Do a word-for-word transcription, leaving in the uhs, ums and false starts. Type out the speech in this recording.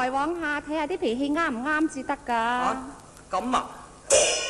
來往下睇下啲脾氣啱唔啱至得㗎。 咁啊，